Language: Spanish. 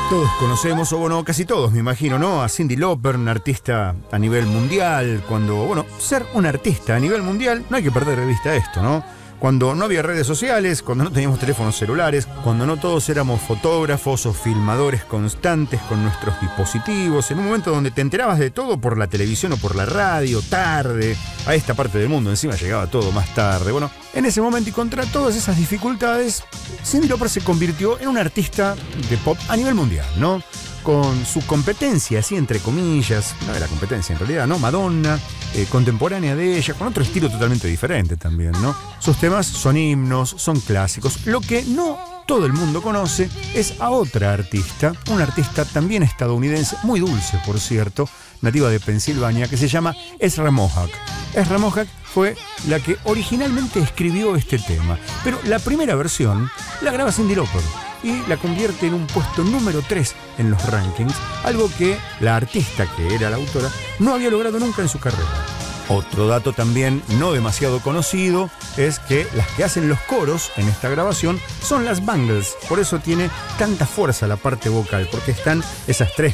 Todos conocemos, o bueno, casi todos me imagino, ¿no? A Cyndi Lauper, una artista a nivel mundial. Cuando, bueno, ser un artista a nivel mundial, no hay que perder de vista esto, ¿no? Cuando no había redes sociales, cuando no teníamos teléfonos celulares, cuando no todos éramos fotógrafos o filmadores constantes con nuestros dispositivos, en un momento donde te enterabas de todo por la televisión o por la radio, tarde, a esta parte del mundo encima llegaba todo más tarde. Bueno, en ese momento y contra todas esas dificultades, Cyndi Lauper se convirtió en una artista de pop a nivel mundial, ¿no? Con su competencia, así entre comillas, no era competencia en realidad, ¿no? Madonna, contemporánea de ella, con otro estilo totalmente diferente también, ¿no? Sus temas son himnos, son clásicos. Lo que no todo el mundo conoce es a otra artista, una artista también estadounidense, muy dulce, por cierto, nativa de Pensilvania, que se llama Ezra Mohawk. Ezra Mohawk fue la que originalmente escribió este tema, pero la primera versión la graba Cyndi Lauper y la convierte en un puesto número 3 en los rankings, algo que la artista, que era la autora, no había logrado nunca en su carrera. Otro dato también no demasiado conocido es que las que hacen los coros en esta grabación son las Bangles. Por eso tiene tanta fuerza la parte vocal, porque están esas tres